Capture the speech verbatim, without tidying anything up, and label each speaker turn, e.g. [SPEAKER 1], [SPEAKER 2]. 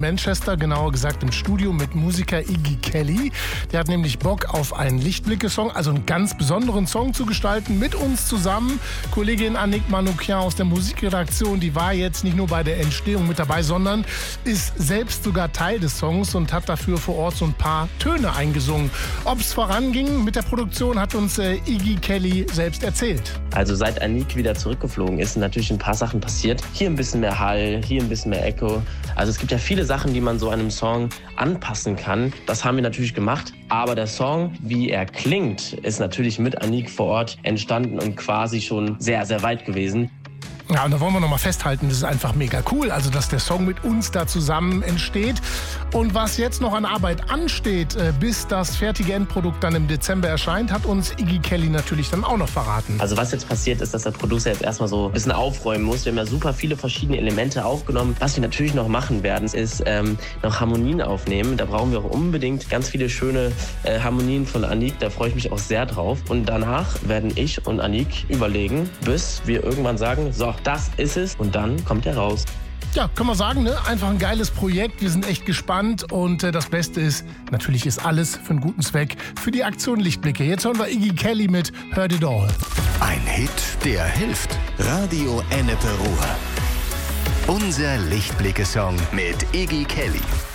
[SPEAKER 1] Manchester, genauer gesagt im Studio mit Musiker Iggy Kelly. Der hat nämlich Bock auf einen Lichtblicke-Song, also einen ganz besonderen Song zu gestalten mit uns zusammen. Kollegin Annick Manoukian aus der Musikredaktion, die war jetzt nicht nur bei der Entstehung mit dabei, sondern ist selbst sogar Teil des Songs und hat dafür vor Ort so ein paar Töne eingesungen. Ob es voranging mit der Produktion, hat uns äh, Iggy Kelly selbst erzählt.
[SPEAKER 2] Also seit Annick wieder zurückgeflogen ist, sind natürlich ein paar Sachen passiert. Hier ein bisschen mehr Hall, hier ein bisschen mehr Echo. Also es gibt ja viele Sachen, die man so einem Song anpassen kann. Das haben wir natürlich gemacht. Aber der Song, wie er klingt, ist natürlich mit Annick vor Ort entstanden und quasi schon sehr, sehr weit gewesen.
[SPEAKER 1] Ja, und da wollen wir noch mal festhalten, das ist einfach mega cool, also dass der Song mit uns da zusammen entsteht. Und was jetzt noch an Arbeit ansteht, bis das fertige Endprodukt dann im Dezember erscheint, hat uns Iggy Kelly natürlich dann auch noch verraten.
[SPEAKER 2] Also was jetzt passiert ist, dass der Producer jetzt erstmal so ein bisschen aufräumen muss. Wir haben ja super viele verschiedene Elemente aufgenommen. Was wir natürlich noch machen werden, ist ähm, noch Harmonien aufnehmen. Da brauchen wir auch unbedingt ganz viele schöne äh, Harmonien von Annick. Da freue ich mich auch sehr drauf. Und danach werden ich und Annick überlegen, bis wir irgendwann sagen, so, das ist es. Und dann kommt er raus.
[SPEAKER 1] Ja, können wir sagen, ne? Einfach ein geiles Projekt. Wir sind echt gespannt. Und äh, das Beste ist, natürlich ist alles für einen guten Zweck. Für die Aktion Lichtblicke. Jetzt hören wir Iggy Kelly mit Heard It All.
[SPEAKER 3] Ein Hit, der hilft. Radio Ennepe Ruhr. Unser Lichtblicke-Song mit Iggy Kelly.